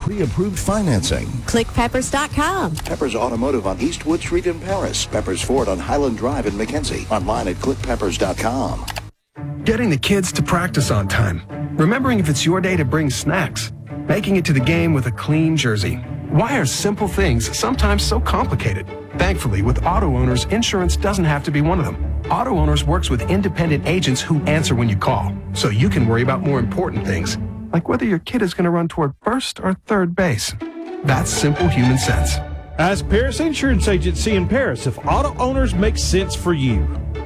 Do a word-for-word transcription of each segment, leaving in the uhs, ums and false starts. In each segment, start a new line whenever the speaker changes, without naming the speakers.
pre-approved financing.
click peppers dot com.
Peppers Automotive on Eastwood Street in Paris. Peppers Ford on Highland Drive in McKenzie. Online at click peppers dot com.
Getting the kids to practice on time. Remembering if it's your day to bring snacks. Making it to the game with a clean jersey. Why are simple things sometimes so complicated? Thankfully, with Auto Owners, insurance doesn't have to be one of them. Auto Owners works with independent agents who answer when you call, so you can worry about more important things, like whether your kid is going to run toward first or third base. That's simple human sense.
As Paris Insurance Agency in Paris, if Auto Owners makes sense for you.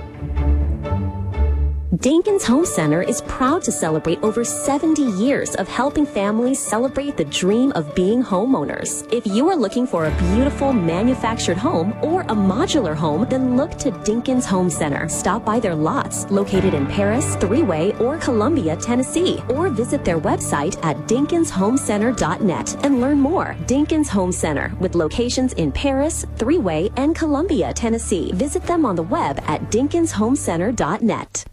Dinkins Home Center is proud to celebrate over seventy years of helping families celebrate the dream of being homeowners. If you are looking for a beautiful manufactured home or a modular home, then look to Dinkins Home Center. Stop by their lots located in Paris, Three-Way, or Columbia, Tennessee, or visit their website at dinkins home center dot net and learn more. Dinkins Home Center, with locations in Paris, Three-Way, and Columbia, Tennessee. Visit them on the web at dinkins home center dot net.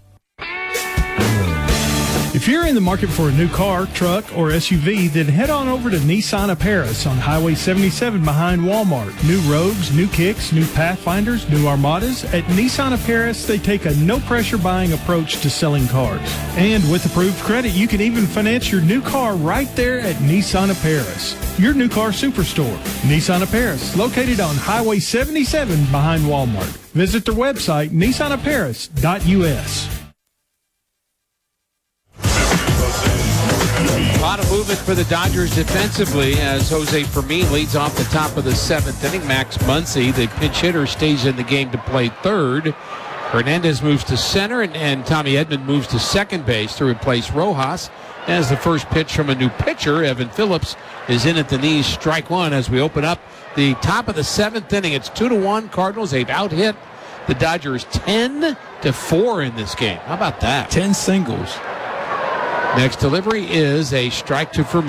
If you're in the market for a new car, truck, or S U V, then head on over to Nissan of Paris on Highway seventy-seven behind Walmart. New Rogues, new Kicks, new Pathfinders, new Armadas. At Nissan of Paris, they take a no-pressure buying approach to selling cars. And with approved credit, you can even finance your new car right there at Nissan of Paris, your new car superstore. Nissan of Paris, located on Highway seventy-seven behind Walmart. Visit their website, nissan of paris dot u s.
A lot of movement for the Dodgers defensively as Jose Fermin leads off the top of the seventh inning. Max Muncy, the pinch hitter, stays in the game to play third. Hernandez moves to center, and, and Tommy Edman moves to second base to replace Rojas. As the first pitch from a new pitcher, Evan Phillips, is in at the knees, strike one as we open up the top of the seventh inning. It's two to one Cardinals. They've out-hit the Dodgers ten to four in this game. How about that?
ten singles.
Next delivery is a strike to Fermin.